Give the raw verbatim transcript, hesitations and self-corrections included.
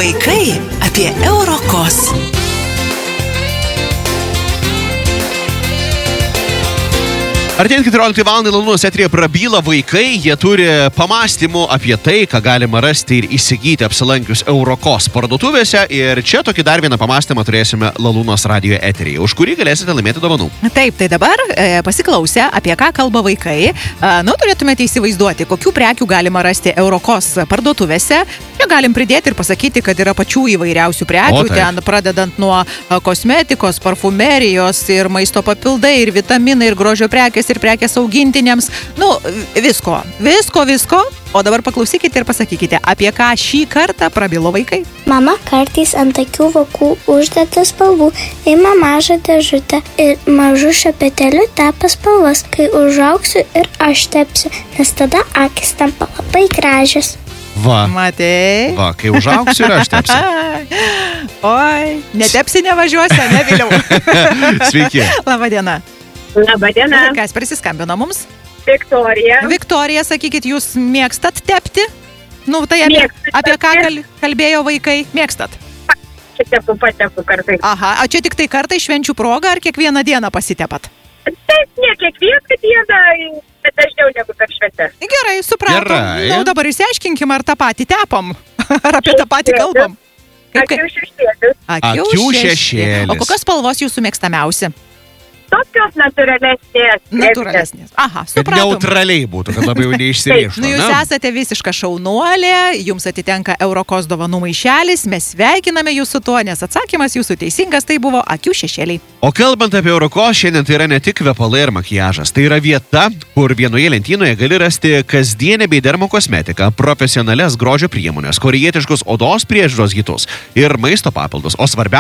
Vaikai apie Eurokos. Artėjant keturioliktą valandą Lalunos eteryje prabyla vaikai, jie turi pamastymų apie tai, ką galima rasti ir įsigyti apsilankius Eurokos parduotuvėse. Ir čia tokį dar vieną pamastymą turėsime Lalunos radijo eteryje, už kurį galėsite laimėti dovanų. Taip, tai dabar e, pasiklausę, apie ką kalba vaikai, e, nu, turėtumėte įsivaizduoti, kokių prekių galima rasti Eurokos parduotuvėse. Čia galim pridėti ir pasakyti, kad yra pačių įvairiausių prekių, ten pradedant nuo kosmetikos, parfumerijos ir maisto papildai, ir vitaminai, ir grožio prekės, ir prekės augintiniams. Nu, visko, visko, visko. O dabar paklausykite ir pasakykite, apie ką šį kartą prabilo vaikai. Mama kartais ant akių vokų uždeda spalvų, ima mažą dėžutę ir mažu šepetėliu tepa spalvas. Kai užaugsiu ir aš tepsiu, nes tada akis tampa labai gražios. Va. Matei? Va, kai užaugsiu ir aš tepsiu. Oi, netepsi, nevažiuosi, ne vėliau. Sveiki. Labą dieną. Labą dieną. Kas prisiskambino mums? Viktorija. Viktorija, sakykit, jūs mėgstat tepti? Nu, tai apie, apie ką kal, kalbėjo vaikai? Mėgstat? Čia tepu, patepu kartais. Aha, o čia tik tai kartai švenčių proga ar kiekvieną dieną pasitepat? Taip, ne kiekvieną dieną, bet dažniau negu per šventes. Gerai, supratom. Gerai. Nu, dabar išsiaiškinkim, ar tą patį tepam, ar apie tą patį kalbam. Akių šešėlis. Akių šešėlis. O kokios spalvos jūsų mėgstamiausi? Tokios natūralesnės. Natūralesnės. Aha, Kad supratom. neutraliai būtų, kad labai jau neišsirėžtų. Nu, jūs esate visiška šaunuolė, jums atitenka Eurokos dovanų maišelis, mes sveikiname jūs su tuo, nes atsakymas jūsų teisingas, tai buvo akių šešėliai. O kalbant apie Eurokos, šiandien tai yra ne tik kvepalai ir makiažas, tai yra vieta, kur vienoje lentynoje gali rasti kasdienę bei dermokosmetiką, profesionalias grožio priemonės, korėjietiškus odos priežiūros hitus ir maisto papildus, o svarbiausia